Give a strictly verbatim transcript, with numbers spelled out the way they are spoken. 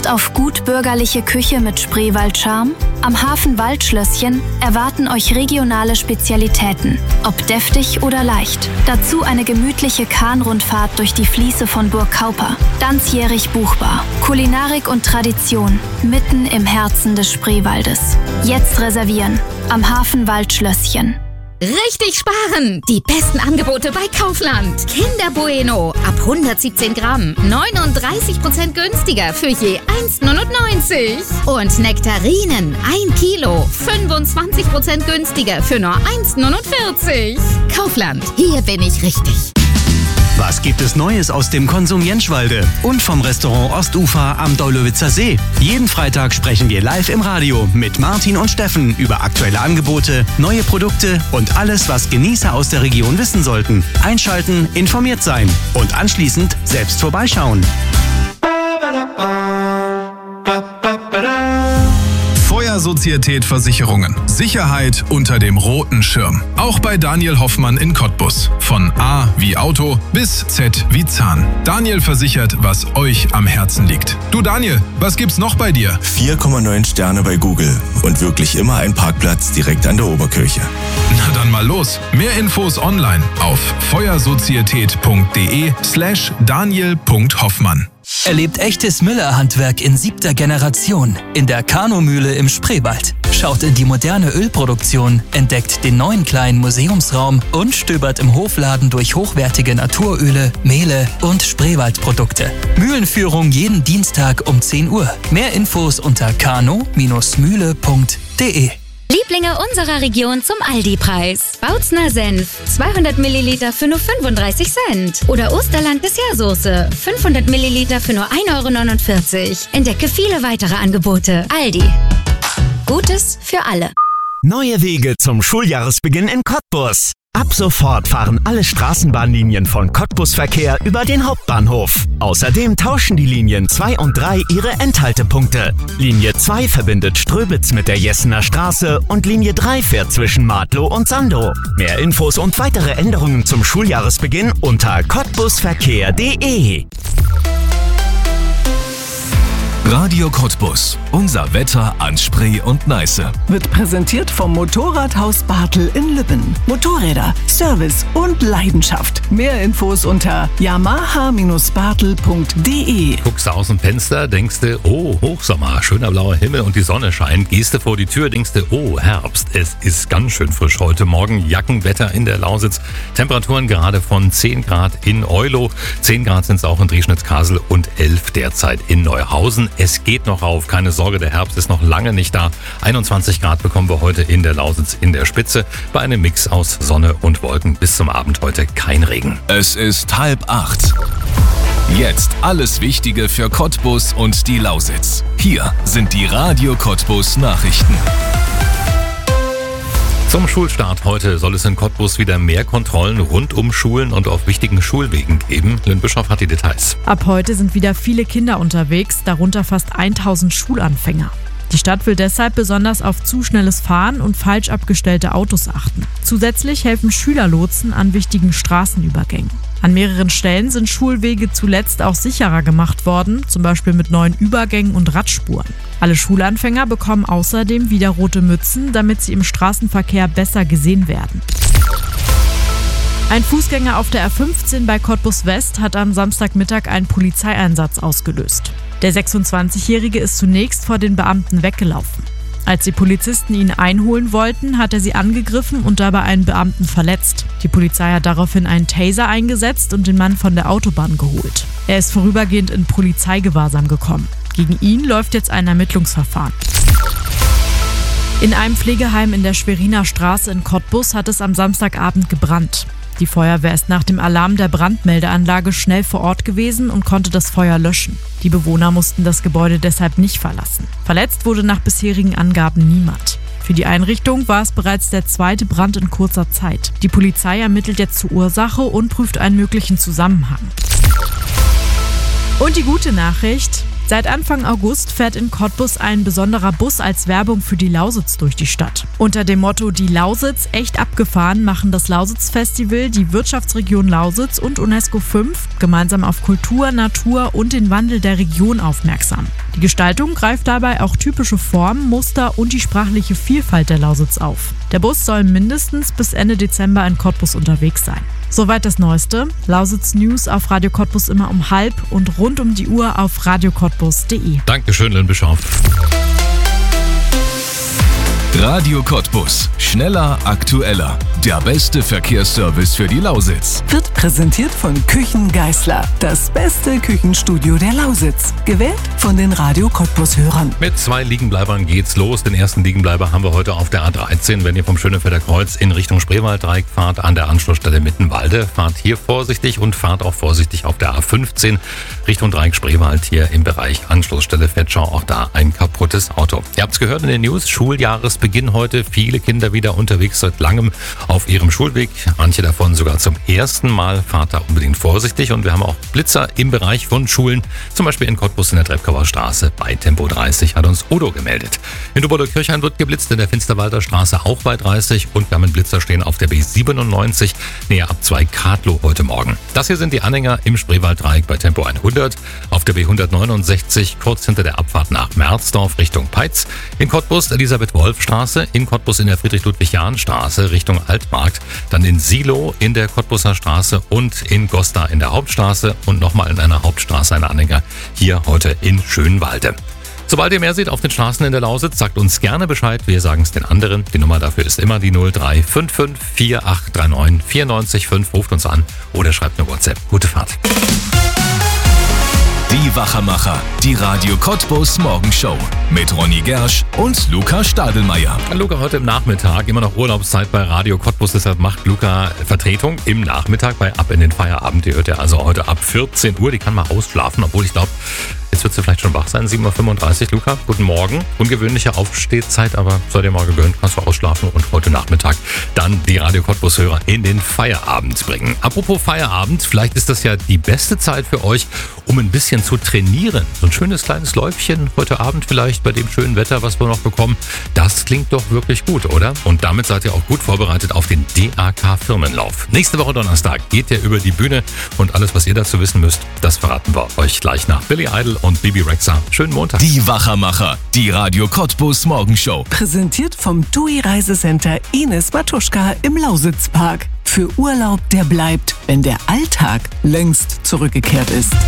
Lust auf gut bürgerliche Küche mit Spreewald-Charme? Am Hafen Waldschlösschen erwarten euch regionale Spezialitäten, ob deftig oder leicht. Dazu eine gemütliche Kahnrundfahrt durch die Fließe von Burg Kauper. Ganzjährig buchbar. Kulinarik und Tradition mitten im Herzen des Spreewaldes. Jetzt reservieren. Am Hafen Waldschlösschen. Richtig sparen! Die besten Angebote bei Kaufland. Kinder Bueno ab hundertsiebzehn Gramm. neununddreißig Prozent günstiger für je eins neunundneunzig. Und Nektarinen ein Kilo. fünfundzwanzig Prozent günstiger für nur eins neunundvierzig. Kaufland, hier bin ich richtig. Was gibt es Neues aus dem Konsum Jentschwalde und vom Restaurant Ostufer am Dollowitzer See? Jeden Freitag sprechen wir live im Radio mit Martin und Steffen über aktuelle Angebote, neue Produkte und alles, was Genießer aus der Region wissen sollten. Einschalten, informiert sein und anschließend selbst vorbeischauen. Feuersozietät Versicherungen. Sicherheit unter dem roten Schirm. Auch bei Daniel Hoffmann in Cottbus. Von A wie Auto bis Z wie Zahn. Daniel versichert, was euch am Herzen liegt. Du Daniel, was gibt's noch bei dir? vier Komma neun Sterne bei Google und wirklich immer ein Parkplatz direkt an der Oberkirche. Na dann mal los. Mehr Infos online auf feuersozietät.de slash daniel.hoffmann. Erlebt echtes Müller-Handwerk in siebter Generation in der Kanumühle im Spreewald. Schaut in die moderne Ölproduktion, entdeckt den neuen kleinen Museumsraum und stöbert im Hofladen durch hochwertige Naturöle, Mehle und Spreewaldprodukte. Mühlenführung jeden Dienstag um zehn Uhr. Mehr Infos unter kano Mühle punkt de. Lieblinge unserer Region zum Aldi-Preis. Bautzner Senf, zweihundert Milliliter für nur fünfunddreißig Cent. Oder Osterland Dessertsoße, fünfhundert Milliliter für nur ein Euro neunundvierzig. Entdecke viele weitere Angebote. Aldi. Gutes für alle. Neue Wege zum Schuljahresbeginn in Cottbus. Ab sofort fahren alle Straßenbahnlinien von Cottbus-Verkehr über den Hauptbahnhof. Außerdem tauschen die Linien zwei und drei ihre Endhaltepunkte. Linie zwei verbindet Ströbitz mit der Jessener Straße und Linie drei fährt zwischen Martlow und Sandow. Mehr Infos und weitere Änderungen zum Schuljahresbeginn unter cottbusverkehr punkt de. Radio Cottbus. Unser Wetter an Spree und Neiße. Wird präsentiert vom Motorradhaus Bartel in Lübben. Motorräder, Service und Leidenschaft. Mehr Infos unter yamaha Bindestrich bartel punkt de. Guckst du aus dem Fenster, denkst du, oh, Hochsommer, schöner blauer Himmel und die Sonne scheint. Gehst du vor die Tür, denkst du, oh, Herbst. Es ist ganz schön frisch heute Morgen. Jackenwetter in der Lausitz. Temperaturen gerade von zehn Grad in Eulow. zehn Grad sind es auch in Drieschnitz-Kasel und elf derzeit in Neuhausen. Es geht noch auf, keine Sorge, der Herbst ist noch lange nicht da. einundzwanzig Grad bekommen wir heute in der Lausitz in der Spitze. Bei einem Mix aus Sonne und Wolken bis zum Abend heute kein Regen. Es ist halb acht. Jetzt alles Wichtige für Cottbus und die Lausitz. Hier sind die Radio Cottbus Nachrichten. Zum Schulstart heute soll es in Cottbus wieder mehr Kontrollen rund um Schulen und auf wichtigen Schulwegen geben. Lynn Bischoff hat die Details. Ab heute sind wieder viele Kinder unterwegs, darunter fast tausend Schulanfänger. Die Stadt will deshalb besonders auf zu schnelles Fahren und falsch abgestellte Autos achten. Zusätzlich helfen Schülerlotsen an wichtigen Straßenübergängen. An mehreren Stellen sind Schulwege zuletzt auch sicherer gemacht worden, zum Beispiel mit neuen Übergängen und Radspuren. Alle Schulanfänger bekommen außerdem wieder rote Mützen, damit sie im Straßenverkehr besser gesehen werden. Ein Fußgänger auf der R fünfzehn bei Cottbus West hat am Samstagmittag einen Polizeieinsatz ausgelöst. Der sechsundzwanzigjährige ist zunächst vor den Beamten weggelaufen. Als die Polizisten ihn einholen wollten, hat er sie angegriffen und dabei einen Beamten verletzt. Die Polizei hat daraufhin einen Taser eingesetzt und den Mann von der Autobahn geholt. Er ist vorübergehend in Polizeigewahrsam gekommen. Gegen ihn läuft jetzt ein Ermittlungsverfahren. In einem Pflegeheim in der Schweriner Straße in Cottbus hat es am Samstagabend gebrannt. Die Feuerwehr ist nach dem Alarm der Brandmeldeanlage schnell vor Ort gewesen und konnte das Feuer löschen. Die Bewohner mussten das Gebäude deshalb nicht verlassen. Verletzt wurde nach bisherigen Angaben niemand. Für die Einrichtung war es bereits der zweite Brand in kurzer Zeit. Die Polizei ermittelt jetzt zur Ursache und prüft einen möglichen Zusammenhang. Und die gute Nachricht: Seit Anfang August fährt in Cottbus ein besonderer Bus als Werbung für die Lausitz durch die Stadt. Unter dem Motto „Die Lausitz echt abgefahren“ machen das Lausitz-Festival, die Wirtschaftsregion Lausitz und UNESCO fünf gemeinsam auf Kultur, Natur und den Wandel der Region aufmerksam. Die Gestaltung greift dabei auch typische Formen, Muster und die sprachliche Vielfalt der Lausitz auf. Der Bus soll mindestens bis Ende Dezember in Cottbus unterwegs sein. Soweit das Neueste. Lausitz News auf Radio Cottbus immer um halb und rund um die Uhr auf radio cottbus punkt de. Dankeschön, Lynn Bischoff. Radio Cottbus. Schneller, aktueller. Der beste Verkehrsservice für die Lausitz. Wird präsentiert von Küchen Geisler. Das beste Küchenstudio der Lausitz. Gewählt von den Radio Cottbus-Hörern. Mit zwei Liegenbleibern geht's los. Den ersten Liegenbleiber haben wir heute auf der A dreizehn. Wenn ihr vom Schönefelder Kreuz in Richtung Spreewalddreieck fahrt, an der Anschlussstelle Mittenwalde, fahrt hier vorsichtig und fahrt auch vorsichtig auf der A fünfzehn Richtung Dreieck Spreewald, hier im Bereich Anschlussstelle Vetschau. Auch da ein kaputtes Auto. Ihr habt's gehört in den News. Schuljahresbeginn heute. Viele Kinder wieder unterwegs seit langem auf ihrem Schulweg. Manche davon sogar zum ersten Mal. Fahrt da unbedingt vorsichtig. Und wir haben auch Blitzer im Bereich von Schulen. Zum Beispiel in Cottbus in der Treptower Straße bei Tempo dreißig hat uns Odo gemeldet. In Duberlo-Kirchhain wird geblitzt, in der Finsterwalder Straße auch bei dreißig. Und wir haben einen Blitzer stehen auf der B siebenundneunzig, näher ab zwei Kadlow heute Morgen. Das hier sind die Anhänger im Spreewalddreieck bei Tempo hundert. Auf der B hundertneunundsechzig, kurz hinter der Abfahrt nach Merzdorf Richtung Peitz. In Cottbus Elisabeth-Wolf-Straße. In Cottbus in der Friedrich-Ludwig-Jahn-Straße Richtung Altmarkt. Dann in Silo in der Cottbuser Straße und in Gosta in der Hauptstraße. Und nochmal in einer Hauptstraße ein Anhänger hier heute in Schönwalde. Sobald ihr mehr seht auf den Straßen in der Lausitz, sagt uns gerne Bescheid. Wir sagen es den anderen. Die Nummer dafür ist immer die null drei fünf fünf vier acht drei neun vier neun fünf. Ruft uns an oder schreibt eine WhatsApp. Gute Fahrt. Die Wachermacher, die Radio Cottbus Morgenshow mit Ronny Gersch und Luca Stadelmeier. Luca heute im Nachmittag, immer noch Urlaubszeit bei Radio Cottbus, deshalb macht Luca Vertretung im Nachmittag bei Ab in den Feierabend. Die hört ihr also heute ab vierzehn Uhr, die kann mal ausschlafen, obwohl ich glaube, jetzt wird sie vielleicht schon wach sein, sieben Uhr fünfunddreißig. Luca, guten Morgen. Ungewöhnliche Aufstehzeit, aber sei dir mal gegönnt, kannst du ausschlafen und heute Nachmittag dann die Radio Cottbus-Hörer in den Feierabend bringen. Apropos Feierabend, vielleicht ist das ja die beste Zeit für euch, um ein bisschen zu trainieren. So ein schönes kleines Läufchen heute Abend vielleicht bei dem schönen Wetter, was wir noch bekommen. Das klingt doch wirklich gut, oder? Und damit seid ihr auch gut vorbereitet auf den D A K-Firmenlauf. Nächste Woche Donnerstag geht ihr über die Bühne und alles, was ihr dazu wissen müsst, das verraten wir euch gleich nach Billy Idol und Bibi Rexha. Schönen Montag. Die Wachermacher, die Radio Cottbus Morgenshow. Präsentiert vom T U I Reisecenter Ines Matuschka im Lausitzpark. Für Urlaub, der bleibt, wenn der Alltag längst zurückgekehrt ist.